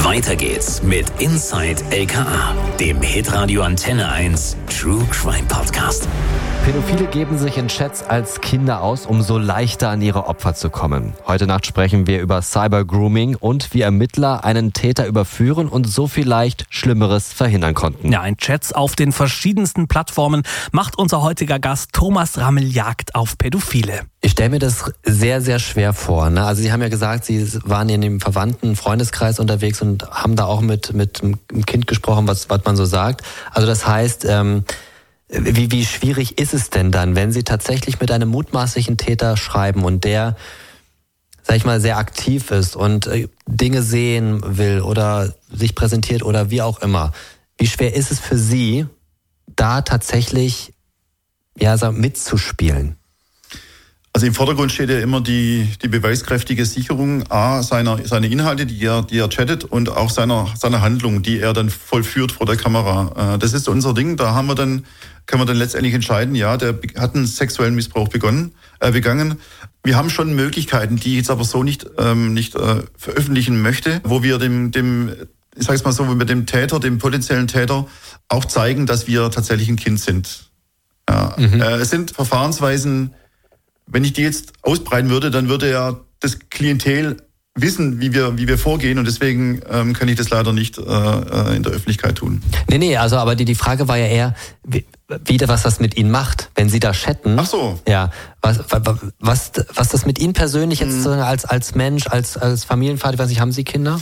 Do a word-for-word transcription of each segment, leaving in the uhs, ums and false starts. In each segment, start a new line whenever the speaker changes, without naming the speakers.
Weiter geht's mit Inside L K A, dem Hitradio Antenne eins True Crime Podcast.
Pädophile geben sich in Chats als Kinder aus, um so leichter an ihre Opfer zu kommen. Heute Nacht sprechen wir über Cyber-Grooming und wie Ermittler einen Täter überführen und so vielleicht Schlimmeres verhindern konnten.
Ja, in Chats auf den verschiedensten Plattformen macht unser heutiger Gast Thomas Rammel Jagd auf Pädophile.
Ich stelle mir das sehr, sehr schwer vor. Ne? Also Sie haben ja gesagt, Sie waren in dem verwandten Freundeskreis unterwegs und haben da auch mit, mit einem Kind gesprochen, was, was man so sagt. Also das heißt, ähm, Wie, wie schwierig ist es denn dann, wenn Sie tatsächlich mit einem mutmaßlichen Täter schreiben und der, sag ich mal, sehr aktiv ist und äh, Dinge sehen will oder sich präsentiert oder wie auch immer? Wie schwer ist es für Sie, da tatsächlich ja, so mitzuspielen?
Also im Vordergrund steht ja immer die, die beweiskräftige Sicherung A, seiner, seiner Inhalte, die er, die er chattet und auch seiner, seiner Handlung, die er dann vollführt vor der Kamera. Das ist unser Ding, da haben wir dann, können wir dann letztendlich entscheiden, ja, der hat einen sexuellen Missbrauch begonnen, äh, begangen. Wir haben schon Möglichkeiten, die ich jetzt aber so nicht, ähm, nicht äh, veröffentlichen möchte, wo wir dem, dem, ich sag's mal so, wo wir dem Täter, dem potenziellen Täter auch zeigen, dass wir tatsächlich ein Kind sind. Ja, mhm. äh, es sind Verfahrensweisen. Wenn ich die jetzt ausbreiten würde, dann würde ja das Klientel wissen, wie wir wie wir vorgehen und deswegen ähm, kann ich das leider nicht äh, in der Öffentlichkeit tun.
Nee, nee, also aber die, die Frage war ja eher, wie, wie was das mit Ihnen macht, wenn Sie da chatten.
Ach so.
Ja, was was was das mit Ihnen persönlich jetzt hm. als als Mensch, als als Familienvater, weiß ich, haben Sie Kinder?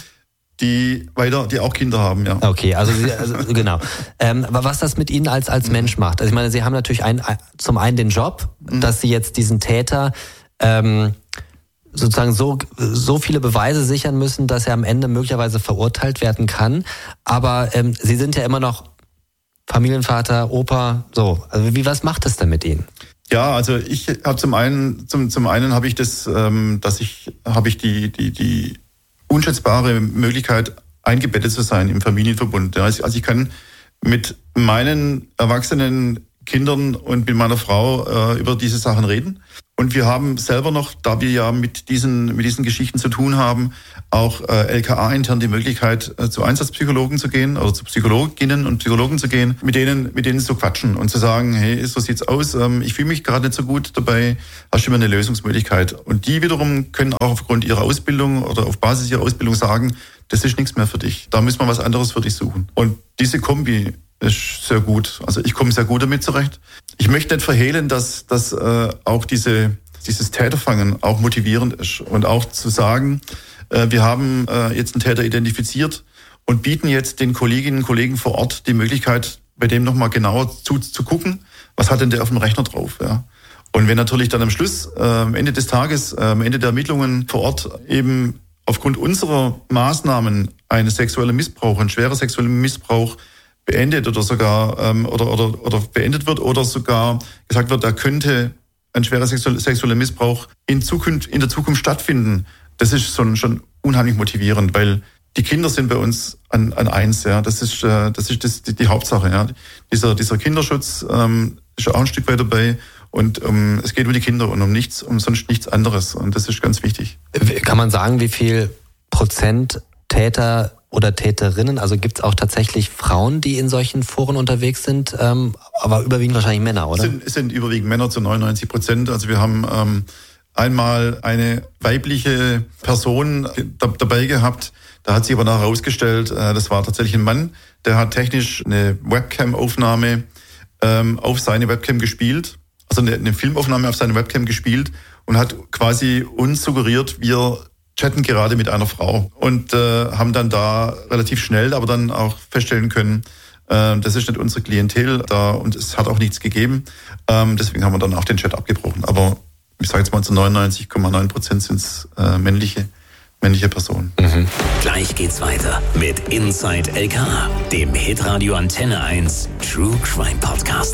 Die weiter, die auch Kinder haben, ja.
Okay, also, Sie, also genau. Ähm, aber was das mit Ihnen als als mhm. Mensch macht? Also ich meine, Sie haben natürlich ein, zum einen den Job, mhm. dass Sie jetzt diesen Täter ähm, sozusagen so so viele Beweise sichern müssen, dass er am Ende möglicherweise verurteilt werden kann. Aber ähm, Sie sind ja immer noch Familienvater, Opa, so. Also wie was macht das denn mit Ihnen?
Ja, also ich habe zum einen zum zum einen habe ich das, ähm, dass ich habe ich die die die unschätzbare Möglichkeit, eingebettet zu sein im Familienverbund. Also ich kann mit meinen erwachsenen Kindern und mit meiner Frau äh, über diese Sachen reden. Und wir haben selber noch, da wir ja mit diesen mit diesen Geschichten zu tun haben, auch äh, L K A intern die Möglichkeit, äh, zu Einsatzpsychologen zu gehen oder zu Psychologinnen und Psychologen zu gehen, mit denen mit denen zu quatschen und zu sagen, hey, so sieht's aus, ähm, ich fühle mich gerade nicht so gut dabei, hast du immer eine Lösungsmöglichkeit? Und die wiederum können auch aufgrund ihrer Ausbildung oder auf Basis ihrer Ausbildung sagen, das ist nichts mehr für dich, da müssen wir was anderes für dich suchen. Und diese Kombi ist sehr gut. Also ich komme sehr gut damit zurecht. Ich möchte nicht verhehlen, dass, dass äh, auch diese, dieses Täterfangen auch motivierend ist. Und auch zu sagen, äh, wir haben äh, jetzt einen Täter identifiziert und bieten jetzt den Kolleginnen und Kollegen vor Ort die Möglichkeit, bei dem nochmal genauer zu, zu gucken, was hat denn der auf dem Rechner drauf. Ja? Und wenn natürlich dann am Schluss, äh, am Ende des Tages, äh, am Ende der Ermittlungen vor Ort eben aufgrund unserer Maßnahmen ein sexueller Missbrauch, ein schwerer sexueller Missbrauch beendet oder sogar ähm, oder, oder, oder beendet wird oder sogar gesagt wird, da könnte ein schwerer sexueller Missbrauch in Zukunft, in der Zukunft stattfinden. Das ist schon, schon unheimlich motivierend, weil die Kinder sind bei uns an, an eins, ja. Das ist, äh, das ist das, die, die Hauptsache, ja. Dieser, dieser Kinderschutz ähm, ist auch ein Stück weit dabei. Und ähm, es geht um die Kinder und um nichts, um sonst nichts anderes. Und das ist ganz wichtig.
Kann man sagen, wie viel Prozent Täter oder Täterinnen, also gibt es auch tatsächlich Frauen, die in solchen Foren unterwegs sind, ähm, aber überwiegend wahrscheinlich Männer, oder?
Es sind, es sind überwiegend Männer zu neunundneunzig Prozent. Also wir haben ähm, einmal eine weibliche Person da, dabei gehabt, da hat sich aber nachher herausgestellt, äh, das war tatsächlich ein Mann, der hat technisch eine Webcam-Aufnahme ähm, auf seine Webcam gespielt, also eine, eine Filmaufnahme auf seine Webcam gespielt und hat quasi uns suggeriert, wir chatten gerade mit einer Frau und äh, haben dann da relativ schnell aber dann auch feststellen können, äh, das ist nicht unsere Klientel da und es hat auch nichts gegeben. Ähm, deswegen haben wir dann auch den Chat abgebrochen. Aber ich sage jetzt mal zu neunundneunzig Komma neun Prozent sind es äh, männliche, männliche Personen.
Mhm. Gleich geht's weiter mit Inside L K A, dem Hitradio Antenne eins True Crime Podcast.